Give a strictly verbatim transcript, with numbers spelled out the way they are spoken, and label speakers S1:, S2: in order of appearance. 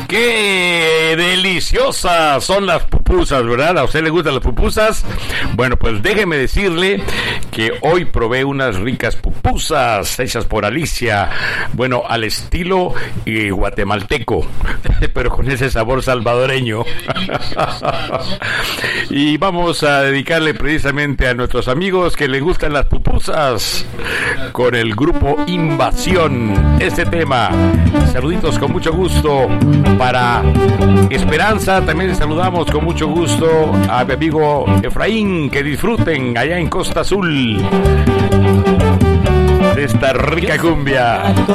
S1: ¡Qué deliciosas son las pupusas, ¿verdad? ¿A usted le gustan las pupusas? Bueno, pues déjeme decirle que hoy probé unas ricas pupusas hechas por Alicia. Bueno, al estilo eh, guatemalteco, pero con ese sabor salvadoreño. Y vamos a dedicarle precisamente a nuestros amigos que les gustan las pupusas con el grupo Invasión. Este tema, saluditos con mucho gusto para Esperanza. También saludamos con mucho gusto a mi amigo Efraín. Que disfruten allá en Costa Azul de esta rica cumbia.